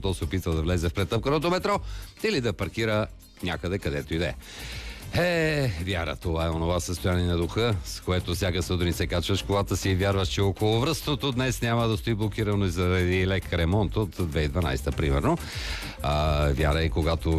докато то се опитва да влезе в претъпканото метро или да паркира някъде, където и да е. Вяра, това е онова състояние на духа, с което всяка сутрин се качваш в колата си и вярваш, че околовръстното днес няма да стои блокирано заради лек ремонт от 2012 примерно. Вяра е когато